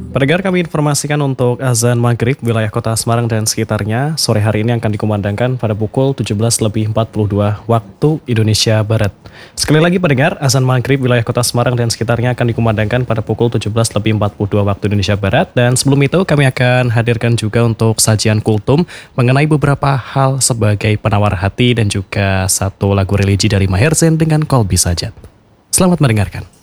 Pendengar, kami informasikan untuk azan maghrib wilayah kota Semarang dan sekitarnya sore hari ini akan dikumandangkan pada pukul 17.42 waktu Indonesia Barat. Sekali lagi pendengar, azan maghrib wilayah kota Semarang dan sekitarnya akan dikumandangkan pada pukul 17.42 waktu Indonesia Barat. Dan sebelum itu kami akan hadirkan juga untuk sajian kultum mengenai beberapa hal sebagai penawar hati dan juga satu lagu religi dari Maher Zain dengan Kolbi Sajat. Selamat mendengarkan.